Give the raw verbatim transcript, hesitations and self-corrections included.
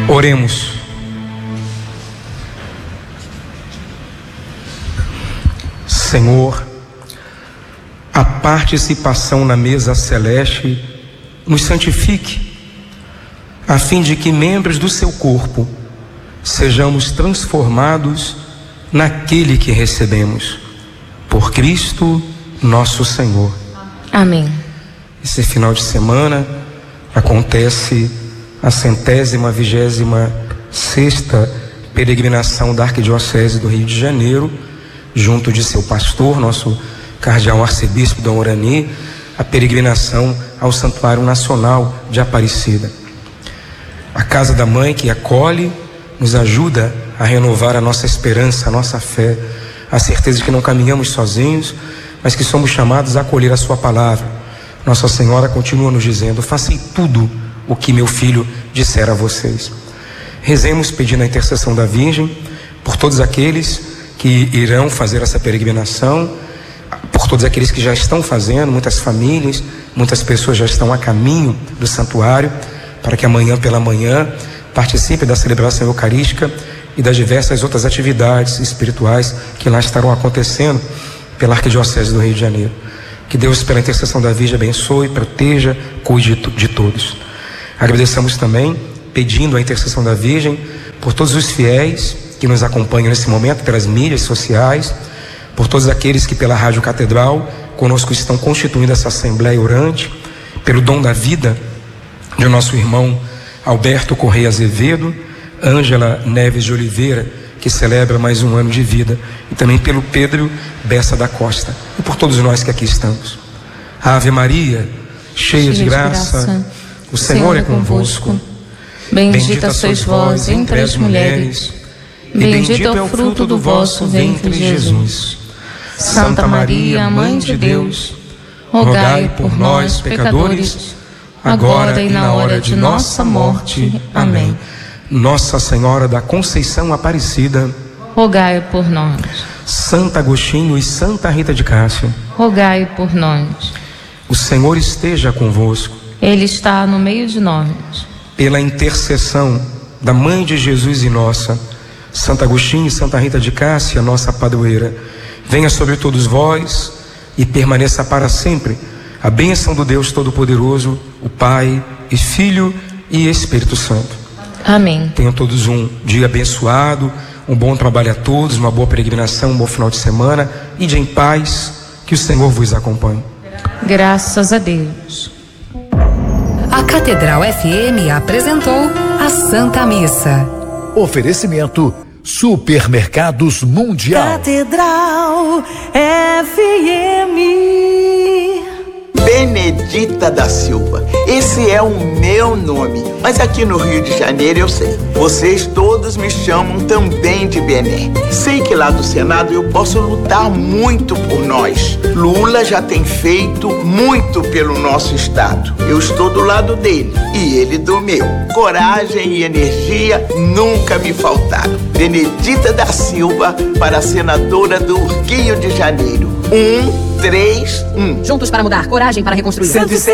Oremos. Senhor, a participação na mesa celeste nos santifique, a fim de que, membros do seu corpo, sejamos transformados naquele que recebemos. Por Cristo nosso Senhor. Amém. Esse final de semana acontece a centésima vigésima sexta peregrinação da Arquidiocese do Rio de Janeiro, junto de seu pastor, nosso cardeal arcebispo Dom Orani, a peregrinação ao Santuário Nacional de Aparecida. A Casa da Mãe que acolhe nos ajuda a renovar a nossa esperança, a nossa fé, a certeza de que não caminhamos sozinhos, mas que somos chamados a acolher a sua palavra. Nossa Senhora continua nos dizendo: façam tudo o que meu filho disser a vocês. Rezemos pedindo a intercessão da Virgem por todos aqueles que irão fazer essa peregrinação, por todos aqueles que já estão fazendo, muitas famílias, muitas pessoas já estão a caminho do santuário, para que amanhã pela manhã participe da celebração eucarística e das diversas outras atividades espirituais que lá estarão acontecendo pela Arquidiocese do Rio de Janeiro. Que Deus, pela intercessão da Virgem, abençoe, proteja, cuide de todos. Agradecemos também, pedindo a intercessão da Virgem, por todos os fiéis que nos acompanham nesse momento pelas mídias sociais, por todos aqueles que pela Rádio Catedral conosco estão constituindo essa Assembleia Orante, pelo dom da vida de nosso irmão Alberto Correia Azevedo, Ângela Neves de Oliveira, que celebra mais um ano de vida, e também pelo Pedro Bessa da Costa, e por todos nós que aqui estamos. Ave Maria, cheia de graça, o Senhor é convosco. Bendita sois vós entre as mulheres, e bendito é o fruto do vosso ventre, Jesus. Santa Maria, Mãe de Deus, rogai por nós, pecadores, agora e na hora de nossa morte. Amém. Nossa Senhora da Conceição Aparecida, rogai por nós. Santo Agostinho e Santa Rita de Cássia, rogai por nós. O Senhor esteja convosco. Ele está no meio de nós. Pela intercessão da Mãe de Jesus e nossa, Santo Agostinho e Santa Rita de Cássia, nossa padroeira, venha sobre todos vós e permaneça para sempre a bênção do Deus Todo-Poderoso, o Pai e Filho e Espírito Santo. Amém. Tenham todos um dia abençoado, um bom trabalho a todos, uma boa peregrinação, um bom final de semana, e de em paz, que o Senhor vos acompanhe. Graças a Deus. A Catedral F M apresentou a Santa Missa. Oferecimento Supermercados Mundial. Catedral F M. Benedita da Silva, esse é o meu nome, mas aqui no Rio de Janeiro eu sei, vocês todos me chamam também de Bené. Sei que lá do Senado eu posso lutar muito por nós. Lula já tem feito muito pelo nosso estado. Eu estou do lado dele e ele do meu. Coragem e energia nunca me faltaram. Benedita da Silva para a senadora do Rio de Janeiro. Um, três, um. Juntos para mudar, coragem para reconstruir. cento e seis